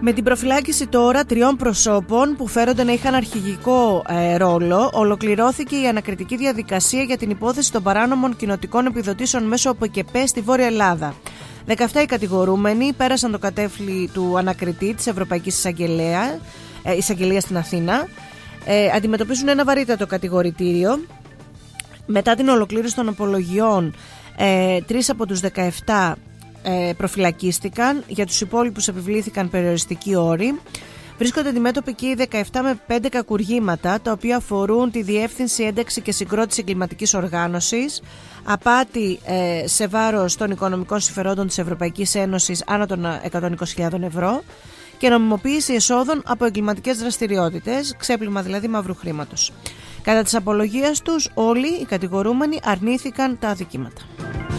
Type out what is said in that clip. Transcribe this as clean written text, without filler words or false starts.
Με την προφυλάκηση τώρα 3 προσώπων που φέρονται να είχαν αρχηγικό ρόλο, ολοκληρώθηκε η ανακριτική διαδικασία για την υπόθεση των παράνομων κοινοτικών επιδοτήσεων μέσω από ΕΚΕΠΕ στη Βόρεια Ελλάδα. 17 οι κατηγορούμενοι πέρασαν το κατέφλι του ανακριτή της Ευρωπαϊκής Εισαγγελίας στην Αθήνα. Αντιμετωπίζουν ένα βαρύτατο κατηγορητήριο. Μετά την ολοκλήρωση των απολογιών, 3 από τους 17 προφυλακίστηκαν. Για τους υπόλοιπους επιβλήθηκαν περιοριστικοί όροι. Βρίσκονται αντιμέτωποι και οι 17 με 5 κακουργήματα, τα οποία αφορούν τη διεύθυνση, ένταξη και συγκρότηση εγκληματικής οργάνωσης, απάτη σε βάρος των οικονομικών συμφερόντων της Ευρωπαϊκής Ένωσης άνω των 120.000 ευρώ και νομιμοποίηση εσόδων από εγκληματικές δραστηριότητες, ξέπλυμα δηλαδή μαύρου χρήματος. Κατά τις απολογίες τους, όλοι οι κατηγορούμενοι αρνήθηκαν τα αδικήματα.